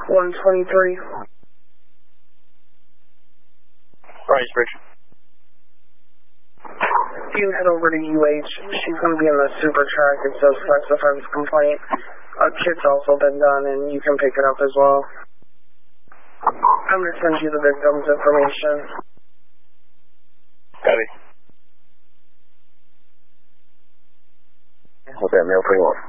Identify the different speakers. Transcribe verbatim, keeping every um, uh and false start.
Speaker 1: one twenty-three.
Speaker 2: Bryce Bridge.
Speaker 1: You head over to U H. She's going to be in the super track. It says sex offense complaint. A kit's also been done, and you can pick it up as well. I'm going to send you the victim's information.
Speaker 2: Copy. What's that mail for you?